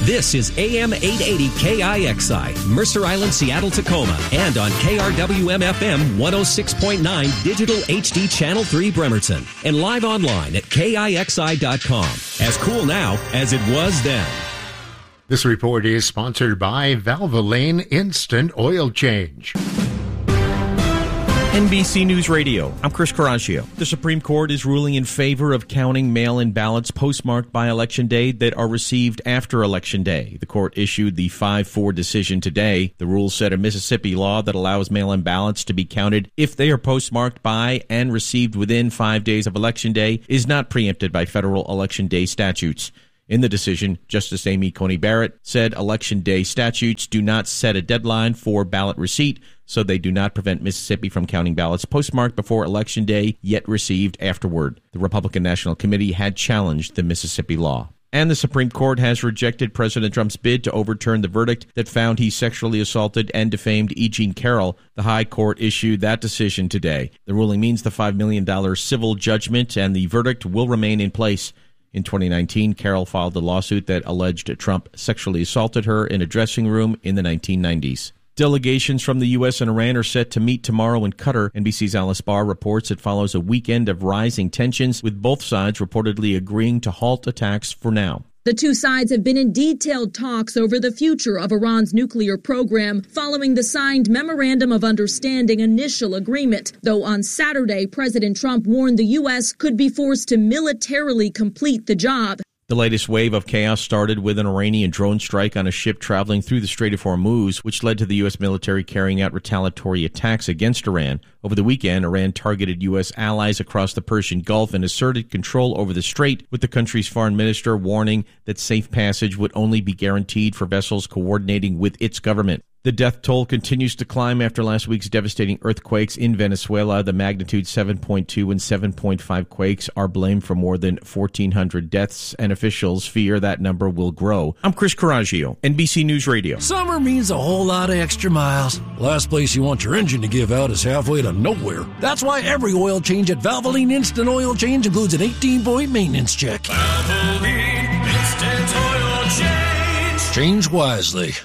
This is AM 880 KIXI, Mercer Island, Seattle, Tacoma, and on KRWM-FM 106.9 Digital HD Channel 3 Bremerton, and live online at KIXI.com. As cool now as it was then. This report is sponsored by Valvoline Instant Oil Change. NBC News Radio, I'm Chris Coraggio. The Supreme Court is ruling in favor of counting mail-in ballots postmarked by Election Day that are received after Election Day. The court issued the 5-4 decision today. The rule set a Mississippi law that allows mail-in ballots to be counted if they are postmarked by and received within 5 days of Election Day is not preempted by federal Election Day statutes. In the decision, Justice Amy Coney Barrett said Election Day statutes do not set a deadline for ballot receipt, so they do not prevent Mississippi from counting ballots postmarked before Election Day, yet received afterward. The Republican National Committee had challenged the Mississippi law. And the Supreme Court has rejected President Trump's bid to overturn the verdict that found he sexually assaulted and defamed E. Jean Carroll. The High Court issued that decision today. The ruling means the $5 million civil judgment and the verdict will remain in place. In 2019, Carroll filed a lawsuit that alleged Trump sexually assaulted her in a dressing room in the 1990s. Delegations from the U.S. and Iran are set to meet tomorrow in Qatar. NBC's Alice Barr reports it follows a weekend of rising tensions, with both sides reportedly agreeing to halt attacks for now. The two sides have been in detailed talks over the future of Iran's nuclear program following the signed Memorandum of Understanding initial agreement, though on Saturday, President Trump warned the U.S. could be forced to militarily complete the job. The latest wave of chaos started with an Iranian drone strike on a ship traveling through the Strait of Hormuz, which led to the U.S. military carrying out retaliatory attacks against Iran. Over the weekend, Iran targeted U.S. allies across the Persian Gulf and asserted control over the strait, with the country's foreign minister warning that safe passage would only be guaranteed for vessels coordinating with its government. The death toll continues to climb after last week's devastating earthquakes in Venezuela. The magnitude 7.2 and 7.5 quakes are blamed for more than 1,400 deaths, and officials fear that number will grow. I'm Chris Coraggio, NBC News Radio. Summer means a whole lot of extra miles. Last place you want your engine to give out is halfway to nowhere. That's why every oil change at Valvoline Instant Oil Change includes an 18-point maintenance check. Valvoline Instant Oil Change. Change wisely.